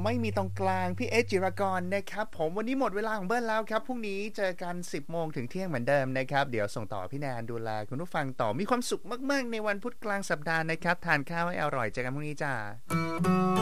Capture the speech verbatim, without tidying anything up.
ไม่มีตรงกลางพี่เอจิรากรนะครับผมวันนี้หมดเวลาของเบิ้ลแล้วครับพรุ่งนี้เจอกันสิบโมงถึงเที่ยงเหมือนเดิมนะครับเดี๋ยวส่งต่อพี่แนนดูแลคุณผู้ฟังต่อมีความสุขมากๆในวันพุธกลางสัปดาห์นะครับทานข้าวให้อร่อยเจอกันพรุ่งนี้จ้า